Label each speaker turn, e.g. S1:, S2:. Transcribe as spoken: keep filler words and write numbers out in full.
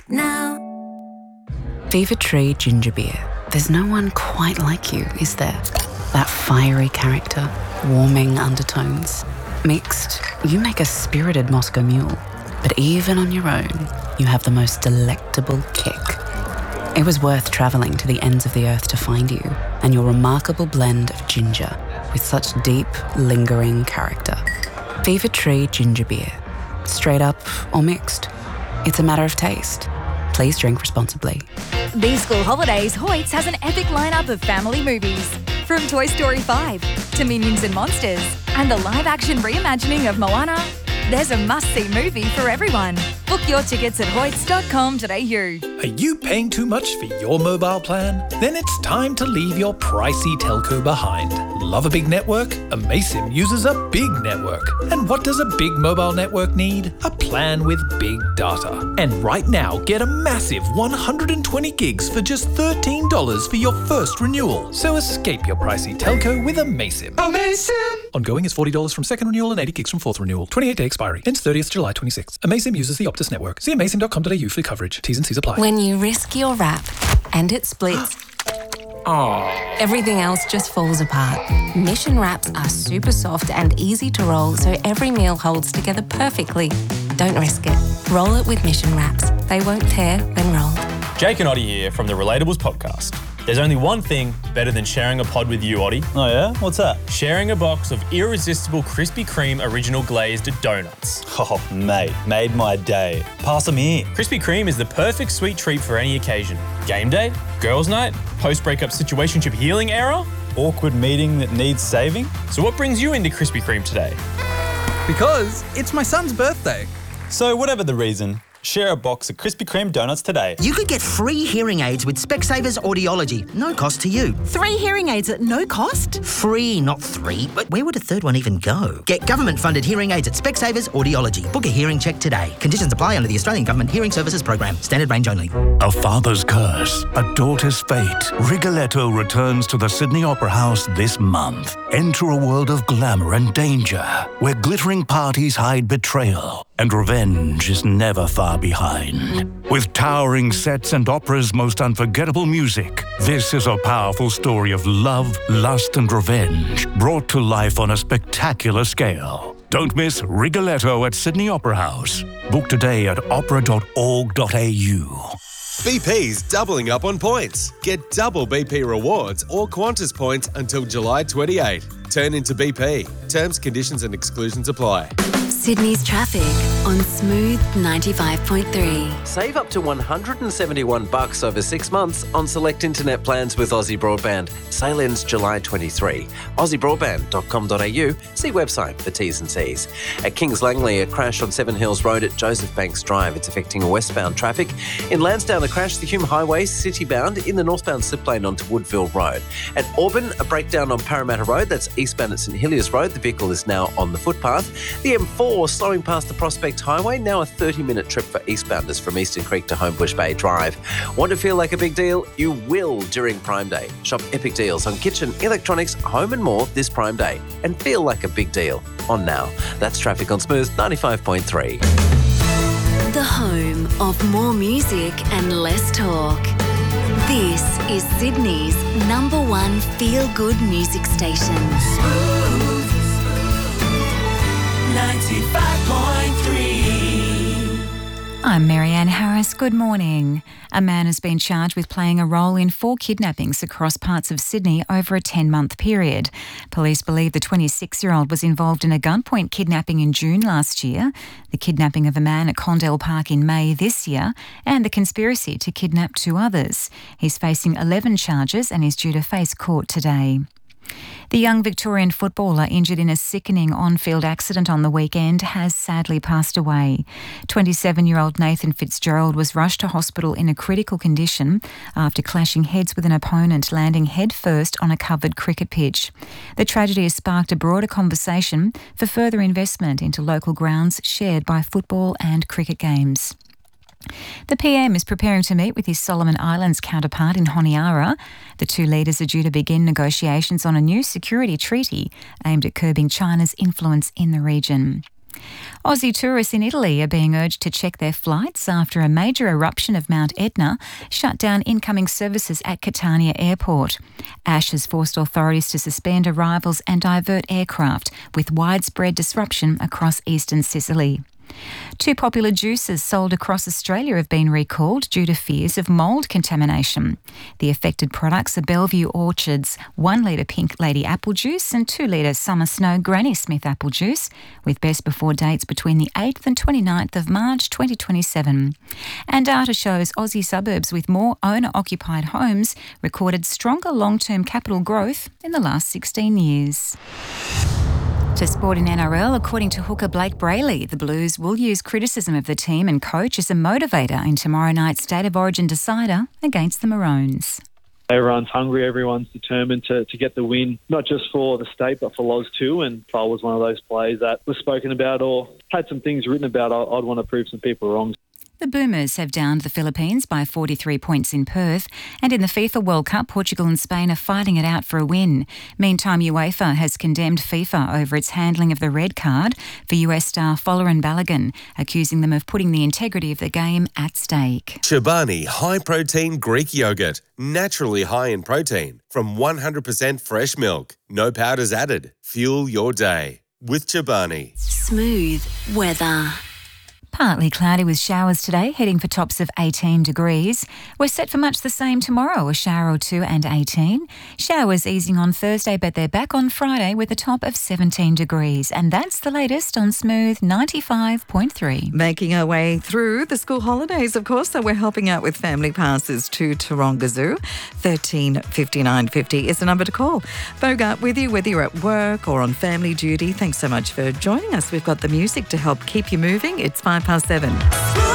S1: now. Fever Tree Ginger Beer. There's no one quite like you, is there? That fiery character, warming undertones. Mixed, you make a spirited Moscow Mule. But even on your own, you have the most delectable kick. It was worth travelling to the ends of the earth to find you and your remarkable blend of ginger with such deep, lingering character. Fever Tree Ginger Beer. Straight up or mixed. It's a matter of taste. Please drink responsibly.
S2: These school holidays, Hoyts has an epic lineup of family movies. From Toy Story five to Minions and Monsters and the live-action reimagining of Moana, there's a must-see movie for everyone. Book your tickets at hoyts dot com dot a u.
S3: Are you paying too much for your mobile plan? Then it's time to leave your pricey telco behind. Love a big network? Amaysim uses a big network. And what does a big mobile network need? A plan with big data. And right now, get a massive one hundred twenty gigs for just thirteen dollars for your first renewal. So escape your pricey telco with Amaysim.
S4: Amaysim!
S3: Ongoing is forty dollars from second renewal and eighty gigs from fourth renewal. twenty-eight day expiry. Ends thirtieth July twenty-sixth. Amaysim uses the Optus network. See amaysim dot com dot a u for coverage. T's and C's apply.
S5: When you risk your wrap and it splits,
S3: Aww.
S5: everything else just falls apart. Mission wraps are super soft and easy to roll, so every meal holds together perfectly. Don't risk it. Roll it with Mission wraps. They won't tear when rolled.
S6: Jake and Oddie here from the Relatables podcast. There's only one thing better than sharing a pod with you, Oddie.
S7: Oh yeah? What's that?
S6: Sharing a box of irresistible Krispy Kreme original glazed donuts.
S7: Oh, mate, made my day. Pass them here.
S6: Krispy Kreme is the perfect sweet treat for any occasion. Game day, girls' night, post-breakup situationship healing era.
S7: Awkward meeting that needs saving.
S6: So what brings you into Krispy Kreme today?
S8: Because it's my son's birthday.
S7: So whatever the reason, share a box of Krispy Kreme donuts today.
S9: You could get free hearing aids with Specsavers Audiology. No cost to you.
S10: Three hearing aids at no cost?
S9: Free, not three. But where would a third one even go? Get government-funded hearing aids at Specsavers Audiology. Book a hearing check today. Conditions apply under the Australian Government Hearing Services Program. Standard range only.
S11: A father's curse, a daughter's fate. Rigoletto returns to the Sydney Opera House this month. Enter a world of glamour and danger, where glittering parties hide betrayal, and revenge is never far behind. With towering sets and opera's most unforgettable music, this is a powerful story of love, lust, and revenge, brought to life on a spectacular scale. Don't miss Rigoletto at Sydney Opera House. Book today at opera dot org dot a u.
S12: B P's doubling up on points. Get double B P rewards or Qantas points until July twenty-eighth. Turn into B P. Terms, conditions and exclusions apply.
S1: Sydney's traffic on Smooth ninety-five point three.
S13: Save up to one hundred seventy-one bucks over six months on select internet plans with Aussie Broadband. Sale ends July twenty-third. aussie broadband dot com dot a u. See website for T's and C's. At Kings Langley, a crash on Seven Hills Road at Joseph Banks Drive. It's affecting westbound traffic. In Lansdowne, a crash the Hume Highway, city-bound, in the northbound slip lane onto Woodville Road. At Auburn, a breakdown on Parramatta Road. That's eastbound at St Heliers Road. The vehicle is now on the footpath. The M four slowing past the Prospect Highway, now a thirty minute trip for eastbounders from Eastern Creek to Homebush Bay Drive. Want to feel like a big deal? You will during Prime Day. Shop epic deals on kitchen, electronics, home and more this Prime Day. And feel like a big deal on Now. That's traffic on Smooth ninety-five point three.
S1: The home of more music and less talk. This is Sydney's number one feel-good music station.
S4: Smooth ninety-five point three.
S14: I'm Marianne Harris. Good morning. A man has been charged with playing a role in four kidnappings across parts of Sydney over a ten-month period. Police believe the twenty-six-year-old was involved in a gunpoint kidnapping in June last year, the kidnapping of a man at Condell Park in May this year, and the conspiracy to kidnap two others. He's facing eleven charges and is due to face court today. The young Victorian footballer injured in a sickening on-field accident on the weekend has sadly passed away. twenty-seven-year-old Nathan Fitzgerald was rushed to hospital in a critical condition after clashing heads with an opponent, landing headfirst on a covered cricket pitch. The tragedy has sparked a broader conversation for further investment into local grounds shared by football and cricket games. The P M is preparing to meet with his Solomon Islands counterpart in Honiara. The two leaders are due to begin negotiations on a new security treaty aimed at curbing China's influence in the region. Aussie tourists in Italy are being urged to check their flights after a major eruption of Mount Etna shut down incoming services at Catania Airport. Ash has forced authorities to suspend arrivals and divert aircraft, with widespread disruption across eastern Sicily. Two popular juices sold across Australia have been recalled due to fears of mould contamination. The affected products are Bellevue Orchard's one litre Pink Lady apple juice and two litre Summer Snow Granny Smith apple juice, with best before dates between the eighth and twenty-ninth of March twenty twenty-seven. And data shows Aussie suburbs with more owner-occupied homes recorded stronger long-term capital growth in the last sixteen years. To sport in N R L, according to hooker Blake Brayley, the Blues will use criticism of the team and coach as a motivator in tomorrow night's State of Origin decider against the Maroons.
S15: Everyone's hungry, everyone's determined to, to get the win, not just for the state but for Loz too, and if I was one of those players that was spoken about or had some things written about, I'd, I'd want to prove some people wrong.
S14: The Boomers have downed the Philippines by forty-three points in Perth, and in the FIFA World Cup, Portugal and Spain are fighting it out for a win. Meantime, UEFA has condemned FIFA over its handling of the red card for U S star Folarin Balogun, accusing them of putting the integrity of the game at stake.
S12: Chobani High Protein Greek Yogurt, naturally high in protein, from one hundred percent fresh milk. No powders added. Fuel your day with Chobani.
S16: Smooth weather.
S14: Partly cloudy with showers today, heading for tops of eighteen degrees. We're set for much the same tomorrow, a shower or two and eighteen. Showers easing on Thursday, but they're back on Friday with a top of seventeen degrees. And that's the latest on Smooth ninety-five point three.
S17: Making our way through the school holidays, of course, so we're helping out with family passes to Taronga Zoo. thirteen fifty-nine fifty is the number to call. Bogart with you, whether you're at work or on family duty. Thanks so much for joining us. We've got the music to help keep you moving. It's five past seven.